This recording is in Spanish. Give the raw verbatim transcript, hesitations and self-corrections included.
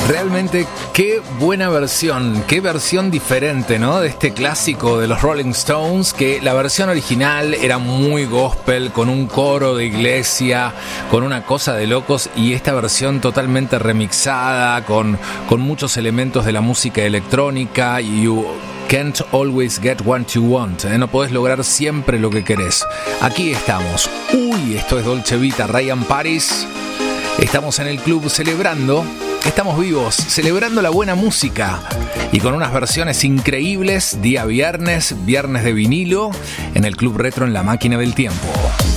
Realmente qué buena versión, qué versión diferente, ¿no? De este clásico de los Rolling Stones, que la versión original era muy gospel, con un coro de iglesia, con una cosa de locos, y esta versión totalmente remixada, con, con muchos elementos de la música electrónica. You can't always get what you want, ¿eh? No podés lograr siempre lo que querés. Aquí estamos. Uy, esto es Dolce Vita, Ryan Paris. Estamos en el club celebrando. Estamos vivos, celebrando la buena música y con unas versiones increíbles, día viernes, viernes de vinilo, en el Club Retro en la Máquina del Tiempo.